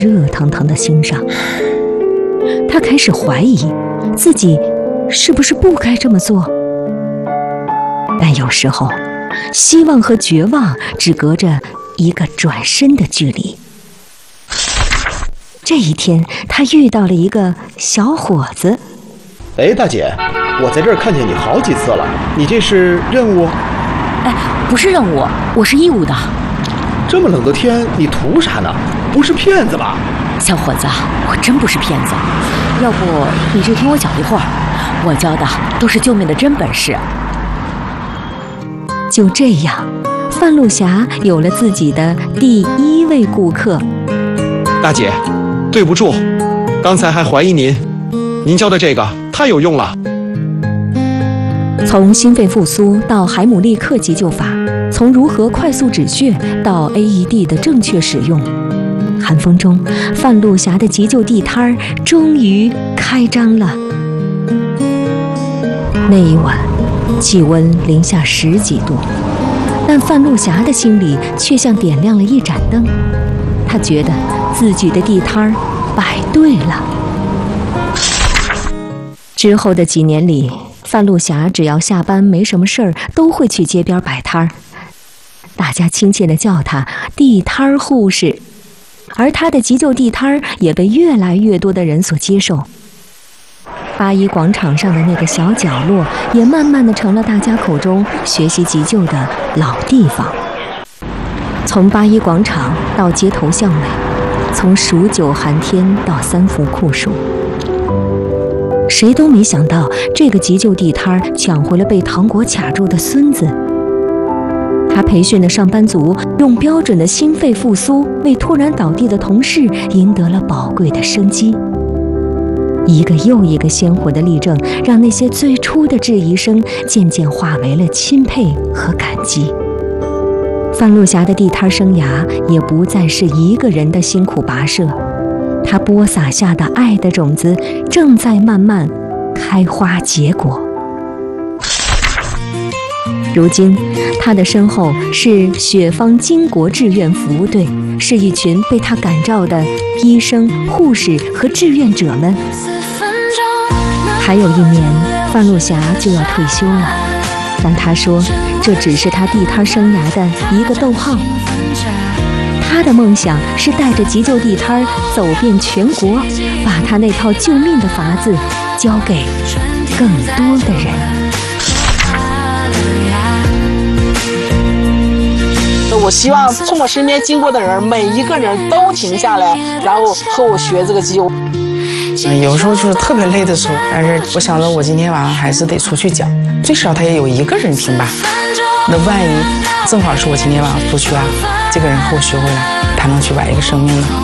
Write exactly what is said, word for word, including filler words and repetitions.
热腾腾的心上。他开始怀疑自己是不是不该这么做。但有时候，希望和绝望只隔着一个转身的距离。这一天，他遇到了一个小伙子。 哎，大姐，我在这儿看见你好几次了，你这是任务？ 哎，不是任务，我是义务的。 这么冷的天，你图啥呢？不是骗子吧？ 小伙子，我真不是骗子。要不你就听我讲一会儿，我教的都是救命的真本事。 就这样，范露霞有了自己的第一位顾客。 大姐，对不住，刚才还怀疑您，您教的这个太有用了。 从心肺复苏到海姆立克急救法，从如何快速止血到 A E D 的正确使用，寒风中，范露霞的急救地摊儿终于开张了。那一晚，气温零下十几度，但范露霞的心里却像点亮了一盏灯。她觉得自己的地摊儿摆对了。之后的几年里，范露霞只要下班没什么事儿，都会去街边摆摊儿。大家亲切地叫她地摊儿护士，而她的急救地摊儿也被越来越多的人所接受。八一广场上的那个小角落，也慢慢地成了大家口中学习急救的老地方。从八一广场到街头巷尾，从数九寒天到三伏酷暑，谁都没想到这个急救地摊抢回了被糖果卡住的孙子。他培训的上班族用标准的心肺复苏，为突然倒地的同事赢得了宝贵的生机。一个又一个鲜活的例证，让那些最初的质疑声渐渐化为了钦佩和感激。范露霞的地摊生涯也不再是一个人的辛苦跋涉，她播撒下的爱的种子正在慢慢开花结果。如今，她的身后是雪芳金国志愿服务队，是一群被她感召的医生、护士和志愿者们。还有一年，范露霞就要退休了，但她说，这只是她地摊生涯的一个逗号。她的梦想是带着急救地摊走遍全国，把她那套救命的法子交给更多的人。 我希望从我身边经过的人，每一个人都停下来，然后和我学这个急救。 嗯，有时候就是特别累的时候，但是我想着我今天晚上还是得出去讲，最少他也有一个人听吧。那万一正好是我今天晚上出去啊，这个人和我学回来，他能去崴一个生命呢？